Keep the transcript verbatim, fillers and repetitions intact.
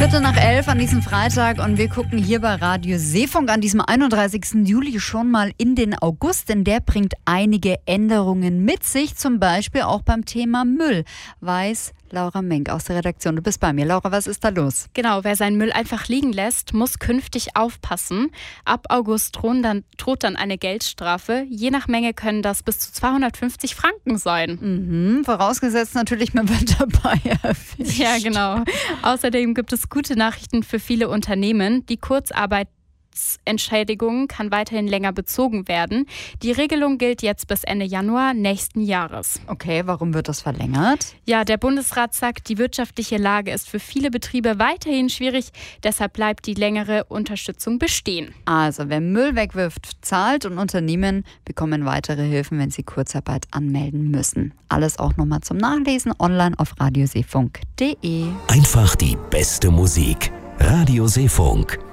Viertel nach elf an diesem Freitag und wir gucken hier bei Radio Seefunk an diesem einunddreißigsten Juli schon mal in den August, denn der bringt einige Änderungen mit sich, zum Beispiel auch beim Thema Müll. Weiß Laura Menk aus der Redaktion. Du bist bei mir. Laura, was ist da los? Genau, wer seinen Müll einfach liegen lässt, muss künftig aufpassen. Ab August droht dann, droht dann eine Geldstrafe. Je nach Menge können das bis zu zweihundertfünfzig Franken sein. Mhm, vorausgesetzt natürlich, man wird dabei erwischt. Ja, genau. Außerdem gibt es gute Nachrichten für viele Unternehmen. Die Kurzarbeit Entschädigung kann weiterhin länger bezogen werden. Die Regelung gilt jetzt bis Ende Januar nächsten Jahres. Okay, warum wird das verlängert? Ja, der Bundesrat sagt, die wirtschaftliche Lage ist für viele Betriebe weiterhin schwierig. Deshalb bleibt die längere Unterstützung bestehen. Also, wer Müll wegwirft, zahlt und Unternehmen bekommen weitere Hilfen, wenn sie Kurzarbeit anmelden müssen. Alles auch nochmal zum Nachlesen online auf radioseefunk punkt de. Einfach die beste Musik. Radio Seefunk.